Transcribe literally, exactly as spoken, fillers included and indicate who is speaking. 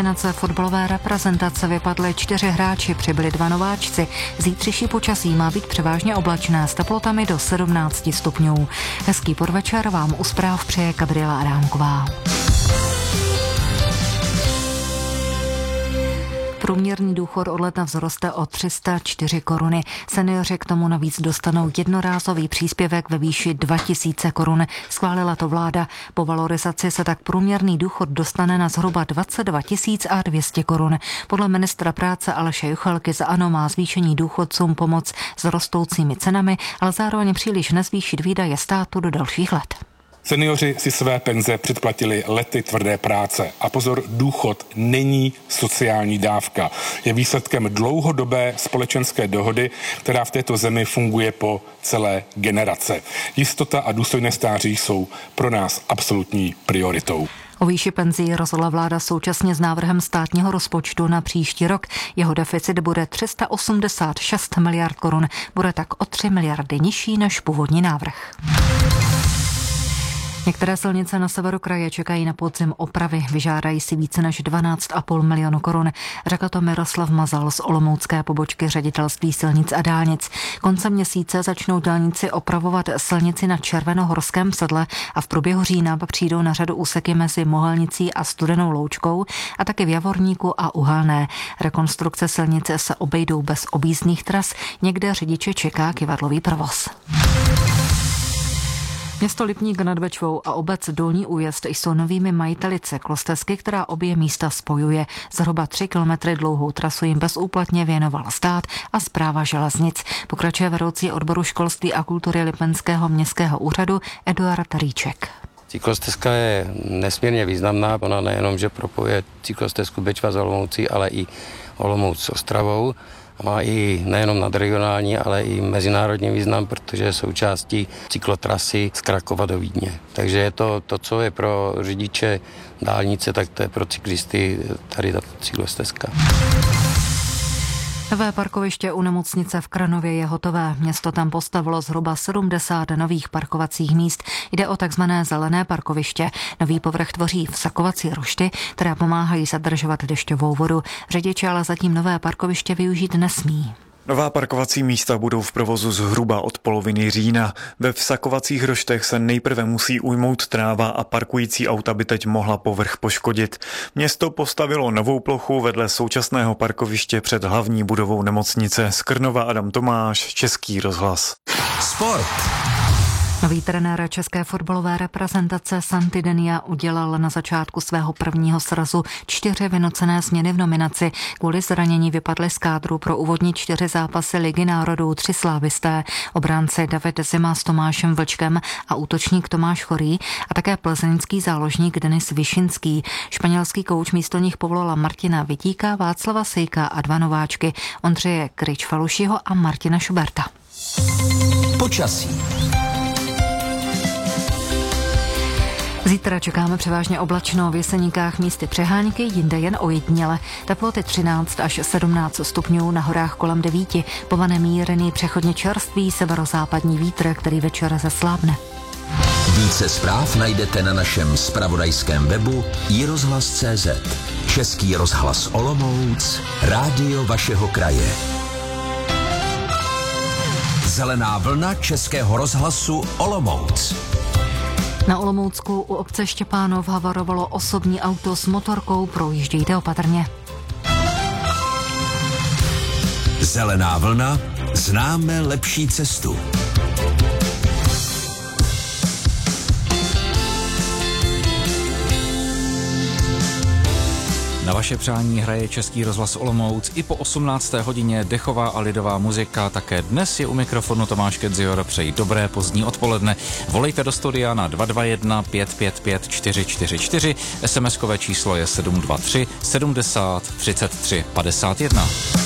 Speaker 1: nominace fotbalové reprezentace vypadly čtyři hráči, přibyli dva nováčci. Zítřejší počasí má být převážně oblačné s teplotami do sedmnáct stupňů. Hezký podvečer vám u zpráv přeje Gabriela Adámková. Průměrný důchod od ledna vzroste o tři sta čtyři koruny. Seniori k tomu navíc dostanou jednorázový příspěvek ve výši dva tisíce korun. Schválila to vláda. Po valorizaci se tak průměrný důchod dostane na zhruba dvacet dva tisíc dvě stě korun. Podle ministra práce Aleše Juchelky za ANO má zvýšení důchodcům pomoc s rostoucími cenami, ale zároveň příliš nezvýšit výdaje státu do dalších let.
Speaker 2: Seniori si své penze předplatili lety tvrdé práce. A pozor, důchod není sociální dávka. Je výsledkem dlouhodobé společenské dohody, která v této zemi funguje po celé generace. Jistota a důstojné stáří jsou pro nás absolutní prioritou.
Speaker 1: O výši penzí rozhodla vláda současně s návrhem státního rozpočtu na příští rok. Jeho deficit bude tři sta osmdesát šest miliard korun. Bude tak o tři miliardy nižší než původní návrh. Některé silnice na severu kraje čekají na podzim opravy, vyžádají si více než dvanáct a půl milionu korun. Řekl to Miroslav Mazal z olomoucké pobočky Ředitelství silnic a dálnic. Koncem měsíce začnou dělníci opravovat silnici na Červenohorském sedle a v průběhu října přijdou na řadu úseky mezi Mohelnicí a Studenou Loučkou a taky v Javorníku a Uhelné. Rekonstrukce silnice se obejdou bez objízdných tras, někde řidiče čeká kyvadlový provoz. Město Lipník nad Bečvou a obec Dolní Újezd jsou novými majiteli cyklostezky, která obě místa spojuje. Zhruba tři kilometry dlouhou trasu jim bezúplatně věnoval stát a správa železnic. Pokračuje vedoucí odboru školství a kultury Lipenského městského úřadu Eduard Rýček.
Speaker 3: Cyklostezka je nesmírně významná. Ona nejenom, že propojuje cyklostezku Bečva s Olomoucí, ale i Olomouc s Ostravou. Má i nejenom nadregionální, ale i mezinárodní význam, protože je součástí cyklotrasy z Krakova do Vídně. Takže je to, to, co je pro řidiče dálnice, tak to je pro cyklisty tady ta cyklostezka.
Speaker 1: Nové parkoviště u nemocnice v Kranově je hotové. Město tam postavilo zhruba sedmdesát nových parkovacích míst. Jde o takzvané zelené parkoviště. Nový povrch tvoří vsakovací rošty, které pomáhají zadržovat dešťovou vodu. Řidiči ale zatím nové parkoviště využít nesmí.
Speaker 4: Nová parkovací místa budou v provozu zhruba od poloviny října. Ve vsakovacích roštech se nejprve musí ujmout tráva a parkující auta by teď mohla povrch poškodit. Město postavilo novou plochu vedle současného parkoviště před hlavní budovou nemocnice. Z Krnova Adam Tomáš, Český rozhlas.
Speaker 5: Sport.
Speaker 1: Nový trenér české fotbalové reprezentace Santidenia udělal na začátku svého prvního srazu čtyři vynucené změny v nominaci. Kvůli zranění vypadly z kádru pro úvodní čtyři zápasy Ligy národů tři slávisté, obránci David Zima s Tomášem Vlčkem a útočník Tomáš Chorý a také plzeňský záložník Denis Višinský. Španělský kouč místo nich povolala Martina Vitíka, Václava Sejka a dva nováčky Ondřeje Kryč-Falušiho a Martina Šuberta.
Speaker 5: Počasí.
Speaker 1: Zítra čekáme převážně oblačno, v Jeseníkách místy přehánky, jinde jen ojediněle. Teploty třináct až sedmnáct stupňů, na horách kolem devět. Povane mírný, přechodně čerstvý severozápadní vítr, který večer zeslábne.
Speaker 5: Více zpráv najdete na našem zpravodajském webu i rozhlas tečka cé zet. Český rozhlas Olomouc, rádio vašeho kraje. Zelená vlna Českého rozhlasu Olomouc.
Speaker 1: Na Olomoucku u obce Štěpánov havarovalo osobní auto s motorkou, projíždějte opatrně.
Speaker 5: Zelená vlna, známe lepší cestu.
Speaker 6: Na vaše přání hraje Český rozhlas Olomouc i po osmnácté hodině dechová a lidová muzika. Také dnes je u mikrofonu Tomáš Kedzior. Přeji dobré pozdní odpoledne. Volejte do studia na dva dva jedna pět pět pět čtyři čtyři čtyři. es em eskové číslo je sedm dva tři sedmdesát třicet tři padesát jedna.